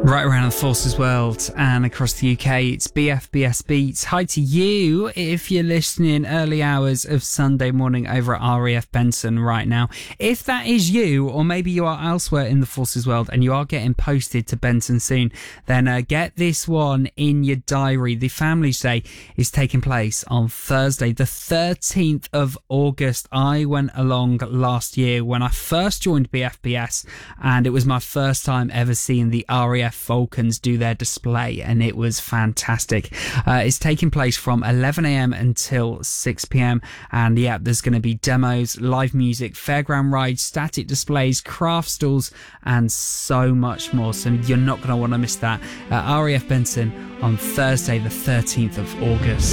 Right around the Forces world and across the UK, it's BFBS Beats. Hi to you if you're listening early hours of Sunday morning over at RAF Benson right now. If that is you, or maybe you are elsewhere in the Forces world and you are getting posted to Benson soon, then get this one in your diary. The Family's Day is taking place on Thursday, the 13th of August. I went along last year when I first joined BFBS, and it was my first time ever seeing the RAF Falcons do their display, and it was fantastic. It's taking place from 11am until 6pm, and yeah, there's going to be demos, live music, fairground rides, static displays, craft stalls, and so much more. So you're not going to want to miss that at RAF Benson on Thursday the 13th of August.